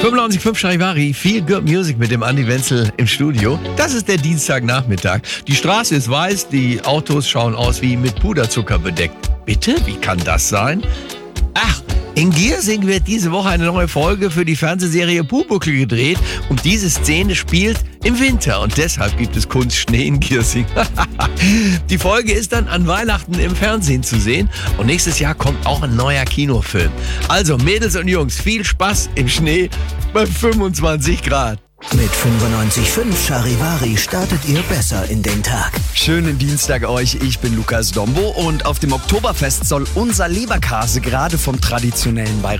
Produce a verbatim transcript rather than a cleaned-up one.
fünfundneunzig Komma fünf Charivari, Feel Good Music mit dem Andi Wenzel im Studio. Das ist der Dienstagnachmittag. Die Straße ist weiß, die Autos schauen aus wie mit Puderzucker bedeckt. Bitte? Wie kann das sein? Ach, in Giersing wird diese Woche eine neue Folge für die Fernsehserie Pumuckl gedreht und diese Szene spielt im Winter und deshalb gibt es Kunstschnee in Giersing. Die Folge ist dann an Weihnachten im Fernsehen zu sehen und nächstes Jahr kommt auch ein neuer Kinofilm. Also Mädels und Jungs, viel Spaß im Schnee bei fünfundzwanzig Grad. Mit fünfundneunzig Komma fünf Charivari startet ihr besser in den Tag. Schönen Dienstag euch, ich bin Lukas Dombo und auf dem Oktoberfest soll unser Leberkäse gerade vom traditionellen Bayerischen